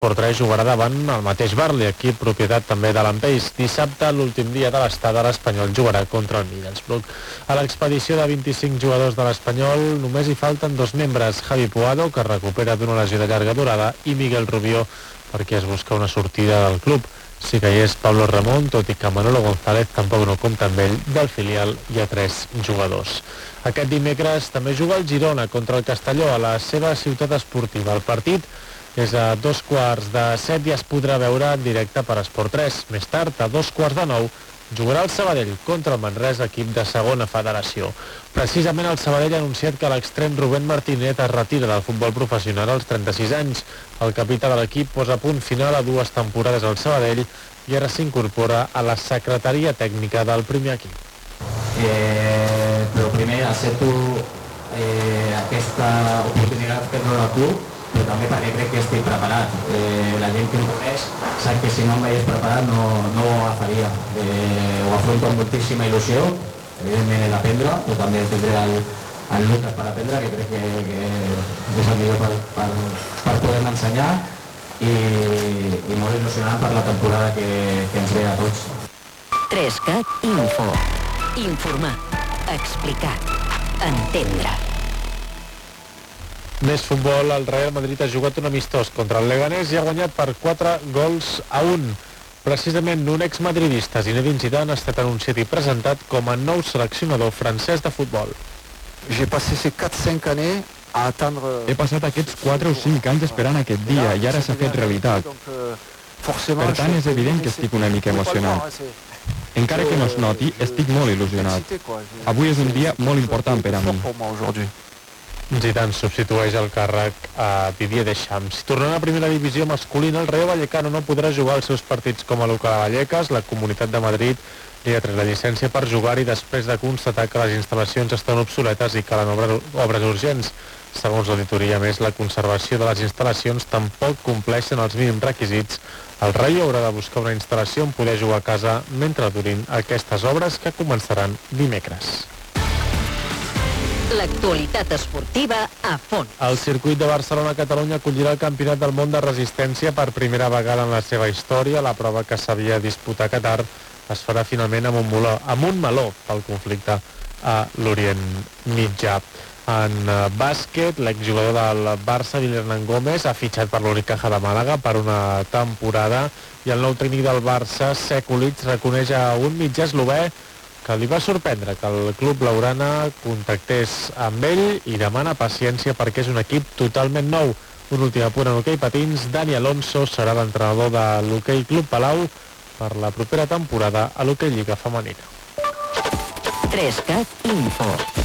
Esport 3 jugarà davant el mateix Barli, equip propietat també de l'Ampeix. Dissabte, l'últim dia de l'estada, l'Espanyol jugarà contra el Middlesbrough. A l'expedició de 25 jugadors de l'Espanyol només hi falten 2 membres, Javi Puado, que recupera d'una lesió de llarga durada, i Miguel Rubió, perquè es busca una sortida del club. Si que hi és Pablo Ramón, tot i que Manolo González tampoc no compta amb ell. Del filial hi ha 3 jugadors. Aquest dimecres també juga el Girona contra el Castelló a la seva ciutat esportiva. El partit és a 7:15 i es podrà veure en directe per Esport 3. Més tard, a 9:15, jugarà el Sabadell contra el Manresa, equip de segona federació. Precisament el Sabadell ha anunciat que l'extrem Rubén Martínez es retira del futbol professional als 36 anys. El capità de l'equip posa punt final a 2 temporades al Sabadell i ara s'incorpora a la secretaria tècnica del primer equip. Però primer accepto aquesta oportunitat per no al club, però també perquè crec que estic preparat. La gent que em coneix sap que si no em veiés preparat no ho faria. Ho afronto amb moltíssima il·lusió, evidentment he d'aprendre, però també tindré el Lucas per aprendre, que crec que és el millor per poder-me ensenyar, i molt il·lusionant per la temporada que ens ve a tots. 3CAT Info. Informar, explicar, entendre. Més futbol, el Real Madrid ha jugat un amistós contra el Leganés i ha guanyat per 4-1. Precisament un exmadridista, Zinedine Zidane, ha estat anunciat i presentat com a nou seleccionador francès de futbol. J'ai passé ces 4-5 années à attendre... He passat aquests 4 o 5 anys esperant aquest dia i ara s'ha fet realitat. Per tant, és evident que estic una mica emocionat. Encara que no es noti, estic molt il·lusionat. Avui és un dia molt important per a mi. Zidane substitueix el càrrec a Didier Deschamps. Tornant a primera divisió masculina, el Rayo Vallecano no podrà jugar els seus partits com a local a Vallecas. La Comunitat de Madrid li ha tret la llicència per jugar-hi després de constatar que les instal·lacions estan obsoletes i calen obres urgents. Segons l'auditoria, més, la conservació de les instal·lacions tampoc compleixen els mínims requisits. El Rayo haurà de buscar una instal·lació on poder jugar a casa mentre durin aquestes obres, que començaran dimecres. L'actualitat esportiva a fons. El circuit de Barcelona-Catalunya acollirà el Campionat del Món de Resistència per primera vegada en la seva història. La prova, que s'havia de disputar a Qatar, es farà finalment a Montmeló pel conflicte a l'Orient Mitjà. En bàsquet, l'exjugador del Barça, Wilhernan Gómez, ha fitxat per l'Unicaja de Màlaga per una temporada, i el nou tècnic del Barça, Sekulic, reconeix a un mitjà eslové que li va sorprendre que el club blaugrana contactés amb ell i demana paciència perquè és un equip totalment nou. Un últim apunt en hoquei patins, Dani Alonso serà l'entrenador de l'Hoquei Club Palau per la propera temporada a l'Hoquei Lliga Femenina. 3CAT Info.